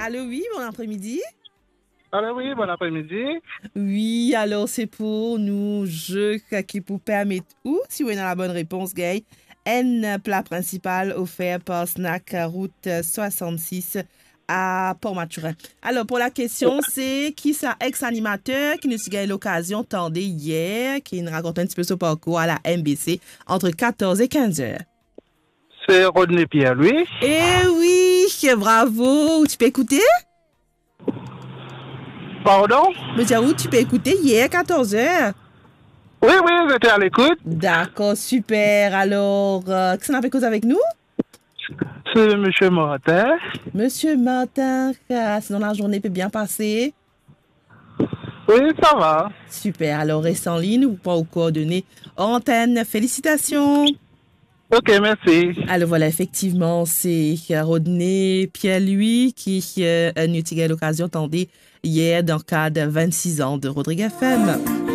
Allô, oui, bon après-midi. Alors oui, bon après-midi. Oui, alors c'est pour nous jeux qui vous permettent ou, si vous avez la bonne réponse, Gay, un plat principal offert par Snack Route 66 à Port-Maturin. Alors, pour la question, c'est qui ça, ex-animateur qui nous a eu l'occasion tendait hier, qui nous raconte un petit peu son parcours à la MBC entre 14 et 15 heures. C'est Rodney Pierre, lui. Eh oui, bravo, tu peux écouter? Pardon? Monsieur Roux, tu peux écouter hier 14 heures. Oui, oui, j'étais à l'écoute. D'accord, super. Alors, qu'est-ce qu'on a fait cause avec nous? C'est Monsieur Martin. Monsieur Martin, sinon la journée peut bien passer. Oui, ça va. Super. Alors, reste en ligne ou pas aux coordonnées antenne. Félicitations. Ok, merci. Alors voilà, effectivement, c'est Rodney Pierre-Louis qui a eu l'occasion d'entendre hier dans le cadre de 26 ans de Rodrigue FM.